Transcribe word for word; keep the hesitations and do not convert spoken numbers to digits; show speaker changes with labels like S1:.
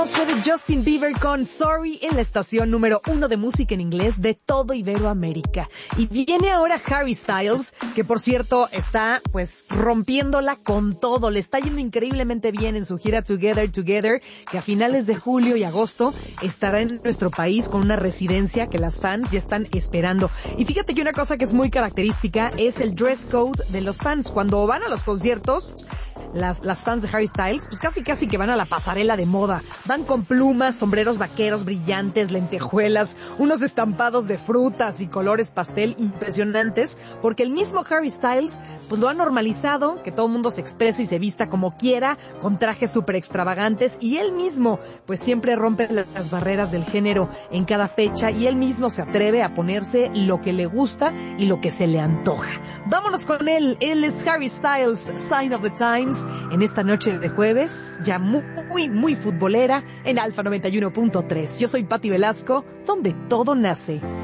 S1: De Justin Bieber con Sorry en la estación número uno de música en inglés de todo Iberoamérica. Y viene ahora Harry Styles, que por cierto está pues rompiéndola con todo. Le está yendo increíblemente bien en su gira Together Together, que a finales de julio y agosto estará en nuestro país con una residencia que las fans ya están esperando. Y fíjate que una cosa que es muy característica es el dress code de los fans. Cuando van a los conciertos, las, las fans de Harry Styles, pues casi casi que van a la pasarela de moda. Van con plumas, sombreros vaqueros brillantes, lentejuelas, unos estampados de frutas y colores pastel impresionantes, porque el mismo Harry Styles pues lo ha normalizado, que todo el mundo se exprese y se vista como quiera, con trajes súper extravagantes, y él mismo pues siempre rompe las barreras del género en cada fecha, y él mismo se atreve a ponerse lo que le gusta y lo que se le antoja. Vámonos con él, él es Harry Styles, Sign of the Times, en esta noche de jueves, ya muy, muy, muy futbolera, en Alfa noventa y uno punto tres. Yo soy Pati Velasco, donde todo nace.